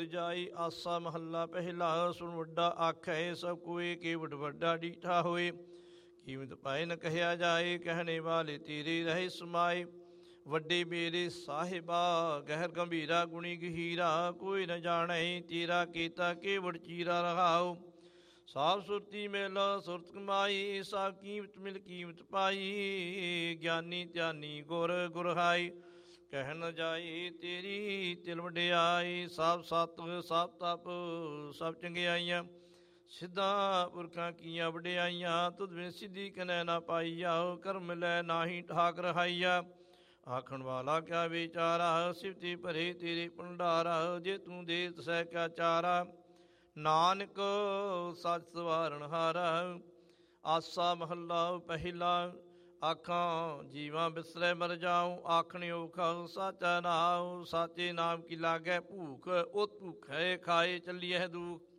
ਜਾਈ। ਆਸਾ ਮਹੱਲਾ ਪਹਿਲਾ। ਸੁਣ ਵੱਡਾ ਆਖੈ ਸਭ ਕੋਏ, ਕੇਵਟ ਵੱਡਾ ਡੀਠਾ ਹੋਏ। ਕੀਮਤ ਪਾਏ ਨ ਕਹਿਆ ਜਾਏ, ਕਹਿਣੇ ਵਾਲੇ ਤੇਰੇ ਰਹੇ ਸਮਾਏ। ਵੱਡੇ ਮੇਰੇ ਸਾਹਿਬਾ, ਗਹਿਰ ਗੰਭੀਰਾ ਗੁਣੀ ਗਹੀਰਾ। ਕੋਈ ਨ ਜਾਣੈ ਤੇਰਾ ਕੀਤਾ, ਕੇਵਟ ਚੀਰਾ ਰਹਾਉ। ਸਾਫ ਸੁਰਤੀ ਮਿਲ ਸੁਰਤ ਕਮਾਈ, ਸਭ ਕੀਮਤ ਮਿਲ ਕੀਮਤ ਪਾਈ। ਗਿਆਨੀ ਧਿਆਨੀ ਗੁਰ ਗੁਰਹਾਈ, ਕਹਿ ਨ ਜਾਏ ਤੇਰੀ ਤਿਲ ਵਡਿਆਈ। ਸਭ ਸਤ ਸਭ ਤਪ ਸਭ ਚੰਗਿਆਈਆਂ, ਸਿੱਧਾ ਪੁਰਖਾਂ ਕੀਆਂ ਵਡਿਆਈਆਂ। ਤੁਧ ਬਿਨ ਸਿੱਧੀ ਕਨੈ ਨਾ ਪਾਈਆ, ਕਰਮ ਲੈ ਨਾਹੀ ਠਾਕ ਰਹਾਈਆ। ਆਖਣ ਵਾਲਾ ਕਿਆ ਵਿਚਾਰਾ, ਸਿਫਤੀ ਭਰੇ ਤੇਰੇ ਭੰਡਾਰਾ। ਜੇ ਤੂੰ ਦੇ ਤਸੈ ਕਿਆ ਚਾਰਾ, ਨਾਨਕ ਸੱਚ ਸਵਾਰਨ ਹਾਰਾ। ਆਸਾ ਮਹੱਲਾ ਪਹਿਲਾ। ਆਖਾਂ ਜੀਵਾਂ ਬਿਸਰੈ ਮਰ ਜਾਉ, ਆਖਣੇ ਔਖਾ ਸਾਚਾ ਨਾਉ। ਸਾਚੇ ਨਾਮ ਕੀ ਲਾਗੈ ਭੂਖ, ਉਤ ਭੁਖੈ ਖਾਏ ਚੱਲੀਐ ਦੁਖ।